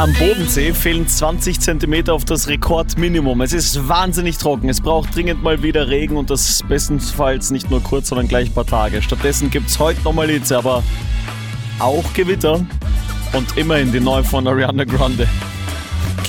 Am Bodensee fehlen 20 Zentimeter auf das Rekordminimum. Es ist wahnsinnig trocken. Es braucht dringend mal wieder Regen und das bestenfalls nicht nur kurz, sondern gleich ein paar Tage. Stattdessen gibt es heute nochmal Hitze, aber auch Gewitter und immerhin die neue von Ariana Grande.